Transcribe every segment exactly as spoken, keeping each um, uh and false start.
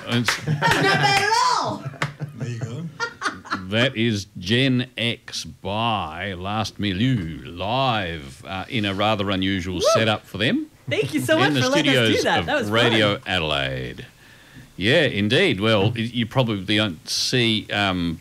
It's, Not bad at all. There you go. that is Gen X by Last Milieu live uh, in a rather unusual Woo! setup for them. Thank you so much in the for letting us studios do that. of That was Radio fun. Adelaide. Yeah, indeed. Well, you probably don't see um,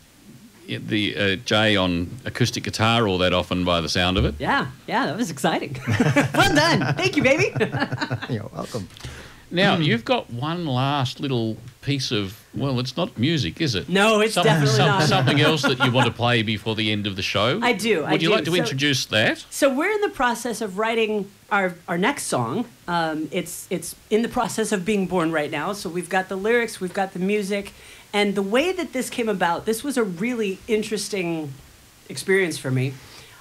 the uh, Jay on acoustic guitar all that often by the sound of it. Yeah, yeah, that was exciting. Well done. Thank you, baby. You're welcome. Now, you've got one last little piece of, well, it's not music, is it? No, it's Some- definitely some- not. Something else that you want to play before the end of the show? I do, Would I you do. like to So- introduce that? So we're in the process of writing our, our next song. Um, it's it's in the process of being born right now. So we've got the lyrics, we've got the music, and the way that this came about, this was a really interesting experience for me.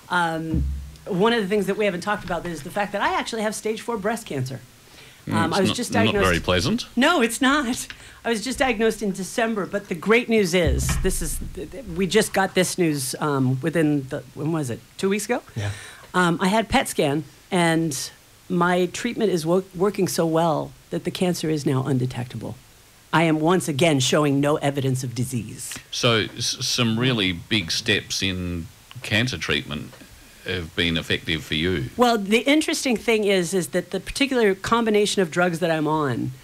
Um, one of the things that we haven't talked about is the fact that I actually have stage four breast cancer. Um, It's I was not, just not diagnosed. very pleasant. No, it's not. I was just diagnosed in December, but the great news is this is we just got this news um, within the when was it two weeks ago? Yeah. Um, I had PET scan, and my treatment is wo- working so well that the cancer is now undetectable. I am once again showing no evidence of disease. So s- some really big steps in cancer treatment have been effective for you. Well, the interesting thing is, is that the particular combination of drugs that I'm on,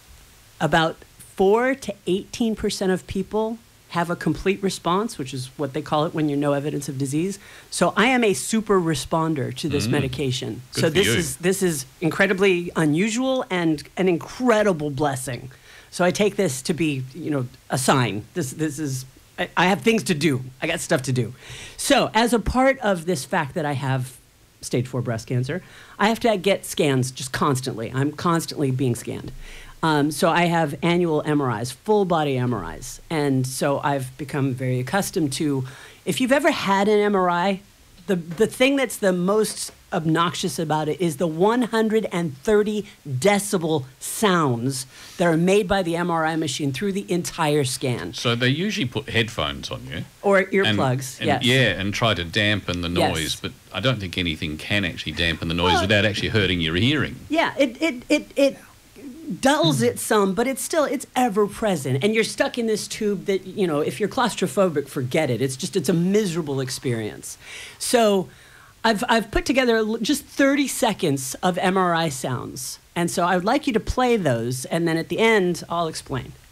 about four to eighteen percent of people have a complete response, which is what they call it when you know evidence of disease. So I am a super responder to this Mm. medication. Good so for this you. is this is incredibly unusual and an incredible blessing. So I take this to be, you know, a sign. This this is I, I have things to do. I got stuff to do. So as a part of this fact that I have stage four breast cancer, I have to get scans just constantly. I'm constantly being scanned. Um, so I have annual M R Is, full body M R Is. And so I've become very accustomed to, if you've ever had an M R I, the, the thing that's the most obnoxious about it is the one hundred thirty decibel sounds that are made by the M R I machine through the entire scan. So they usually put headphones on you. Or and- earplugs, and- yes. Yeah, and try to dampen the Yes. noise. But I don't think anything can actually dampen the noise Well- without actually hurting your hearing. Yeah, it it it it dulls it some, but it's still it's ever present, and you're stuck in this tube that, you know, if you're claustrophobic, forget it. It's just it's a miserable experience. So, I've I've put together l- just thirty seconds of M R I sounds, and so I would like you to play those, and then at the end I'll explain.